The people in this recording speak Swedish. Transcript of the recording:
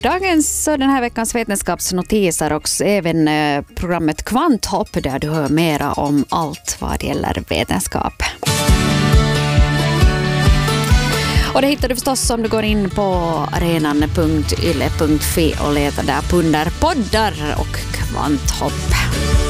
Dagens och den här veckans vetenskapsnotiser och även programmet Kvanthopp där du hör mera om allt vad gäller vetenskap. Och det hittar du förstås om du går in på arenan.yle.fi och letar där på under poddar och Kvanthopp.